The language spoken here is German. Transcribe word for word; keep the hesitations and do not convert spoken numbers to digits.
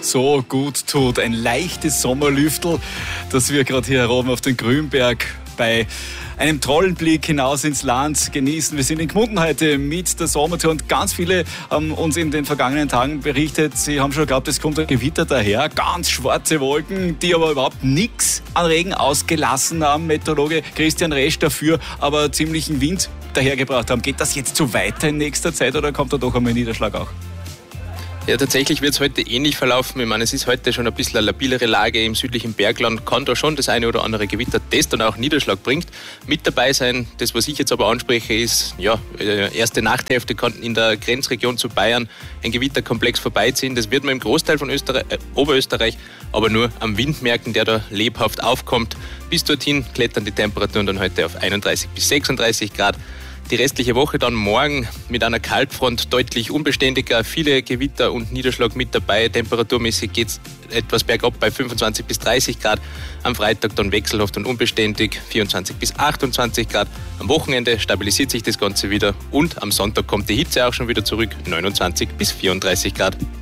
so gut tut. Ein leichtes Sommerlüftel, das wir gerade hier oben auf den Grünberg bei einem tollen Blick hinaus ins Land genießen. Wir sind in Gmunden heute mit der Sommertour und ganz viele haben uns in den vergangenen Tagen berichtet, sie haben schon geglaubt, es kommt ein Gewitter daher. Ganz schwarze Wolken, die aber überhaupt nichts an Regen ausgelassen haben. Meteorologe Christian Resch dafür aber ziemlichen Wind dahergebracht haben. Geht das jetzt so weiter in nächster Zeit oder kommt da doch einmal ein Niederschlag auch? Ja, tatsächlich wird es heute ähnlich verlaufen. Ich meine, es ist heute schon ein bisschen eine labilere Lage im südlichen Bergland. Kann da schon das eine oder andere Gewitter, das dann auch Niederschlag bringt, mit dabei sein. Das, was ich jetzt aber anspreche, ist, ja, erste Nachthälfte kann in der Grenzregion zu Bayern ein Gewitterkomplex vorbeiziehen. Das wird man im Großteil von Österreich, äh, Oberösterreich, aber nur am Wind merken, der da lebhaft aufkommt. Bis dorthin klettern die Temperaturen dann heute auf einunddreißig bis sechsunddreißig Grad. Die restliche Woche dann morgen mit einer Kaltfront deutlich unbeständiger, viele Gewitter und Niederschlag mit dabei. Temperaturmäßig geht es etwas bergab bei fünfundzwanzig bis dreißig Grad. Am Freitag dann wechselhaft und unbeständig, vierundzwanzig bis achtundzwanzig Grad. Am Wochenende stabilisiert sich das Ganze wieder und am Sonntag kommt die Hitze auch schon wieder zurück, neunundzwanzig bis vierunddreißig Grad.